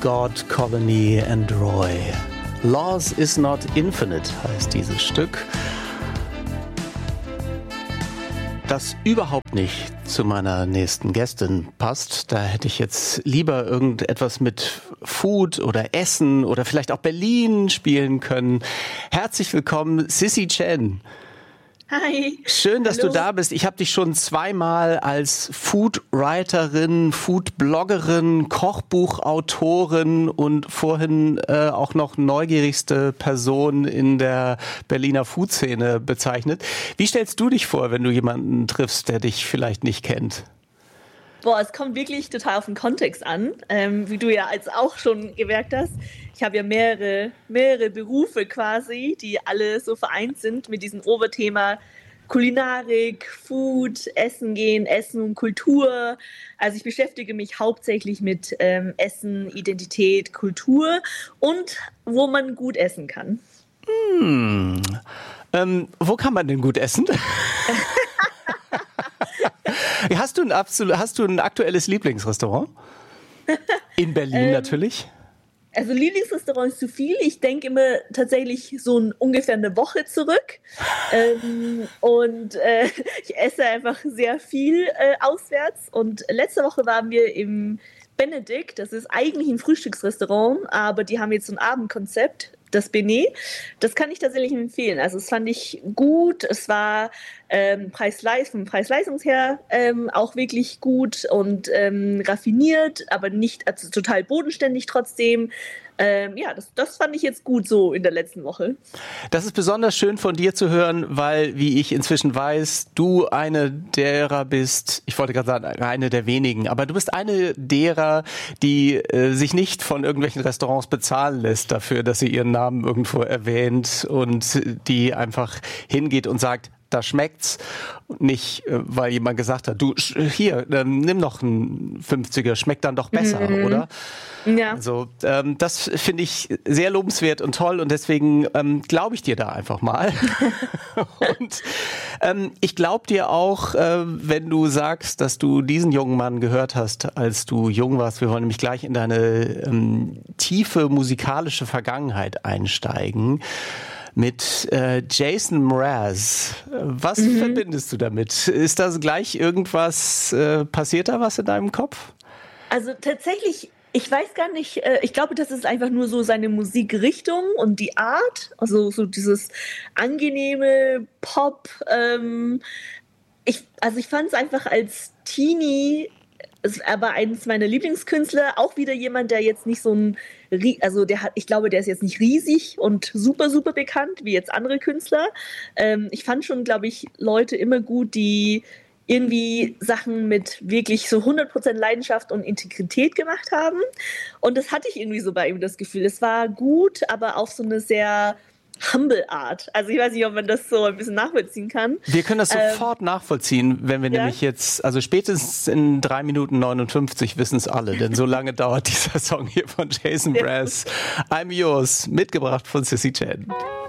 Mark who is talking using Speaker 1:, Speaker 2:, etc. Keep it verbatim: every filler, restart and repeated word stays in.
Speaker 1: God, Colony and Roy. Laws is not infinite heißt dieses Stück. Das überhaupt nicht zu meiner nächsten Gästin passt. Da hätte ich jetzt lieber irgendetwas mit Food oder Essen oder vielleicht auch Berlin spielen können. Herzlich willkommen, Sissy Chen.
Speaker 2: Hi.
Speaker 1: Schön, dass
Speaker 2: Hallo.
Speaker 1: du da bist. Ich habe dich schon zweimal als Foodwriterin, Foodbloggerin, Kochbuchautorin und vorhin äh, auch noch neugierigste Person in der Berliner Foodszene bezeichnet. Wie stellst du dich vor, wenn du jemanden triffst, der dich vielleicht nicht kennt?
Speaker 2: Boah, es kommt wirklich total auf den Kontext an, ähm, wie du ja als auch schon gemerkt hast. Ich habe ja mehrere, mehrere Berufe quasi, die alle so vereint sind mit diesem Oberthema Kulinarik, Food, Essen gehen, Essen und Kultur. Also ich beschäftige mich hauptsächlich mit ähm, Essen, Identität, Kultur und wo man gut essen kann.
Speaker 1: Hm. Ähm, wo kann man denn gut essen? Hast du ein absolut, hast du ein aktuelles Lieblingsrestaurant? In Berlin ähm, natürlich.
Speaker 2: Also Lieblingsrestaurant ist zu viel. Ich denke immer tatsächlich so ein, ungefähr eine Woche zurück. ähm, und äh, ich esse einfach sehr viel äh, auswärts. Und letzte Woche waren wir im Benedikt. Das ist eigentlich ein Frühstücksrestaurant, aber die haben jetzt so ein Abendkonzept. Das Benet, das kann ich tatsächlich empfehlen. Also das fand ich gut. Es war ähm, Preis-Leistung, vom Preis-Leistungs her ähm, auch wirklich gut und ähm, raffiniert, aber nicht also total bodenständig trotzdem. Ähm, ja, das, das fand ich jetzt gut so in der letzten Woche.
Speaker 1: Das ist besonders schön von dir zu hören, weil, wie ich inzwischen weiß, du eine derer bist, ich wollte gerade sagen, eine der wenigen, aber du bist eine derer, die äh, sich nicht von irgendwelchen Restaurants bezahlen lässt dafür, dass sie ihren Namen irgendwo erwähnt und die einfach hingeht und sagt, da schmeckt's. Nicht, weil jemand gesagt hat, du, hier, ähm, nimm noch einen fünfziger, schmeckt dann doch besser, mhm. oder?
Speaker 2: Ja.
Speaker 1: Also, ähm, das finde ich sehr lobenswert und toll und deswegen ähm, glaube ich dir da einfach mal. und ähm, ich glaube dir auch, äh, wenn du sagst, dass du diesen jungen Mann gehört hast, als du jung warst. Wir wollen nämlich gleich in deine ähm, tiefe musikalische Vergangenheit einsteigen. Mit äh, Jason Mraz. Was mhm. verbindest du damit? Ist das gleich irgendwas, äh, passiert da was in deinem Kopf?
Speaker 2: Also tatsächlich, ich weiß gar nicht, äh, ich glaube, das ist einfach nur so seine Musikrichtung und die Art, also so dieses angenehme Pop. Ähm, ich, also ich fand es einfach als Teenie, er war eines meiner Lieblingskünstler, auch wieder jemand, der jetzt nicht so ein, also der hat, ich glaube, der ist jetzt nicht riesig und super, super bekannt, wie jetzt andere Künstler. Ähm, ich fand schon, glaube ich, Leute immer gut, die irgendwie Sachen mit wirklich so hundert Prozent Leidenschaft und Integrität gemacht haben. Und das hatte ich irgendwie so bei ihm, das Gefühl. Es war gut, aber auf so eine sehr humble Art. Also ich weiß nicht, ob man das so ein bisschen nachvollziehen kann.
Speaker 1: Wir können das sofort ähm, nachvollziehen, wenn wir ja? nämlich jetzt, also spätestens in drei Minuten neunundfünfzig wissen es alle, denn so lange dauert dieser Song hier von Jason Mraz. I'm Yours, mitgebracht von Sissy Chen.